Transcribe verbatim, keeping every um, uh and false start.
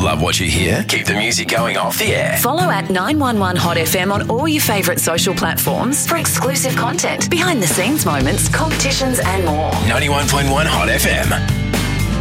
Love what you hear? Keep the music going off the air. Follow at nine one one Hot F M on all your favourite social platforms for exclusive content, behind the scenes moments, competitions and more. ninety-one point one Hot F M.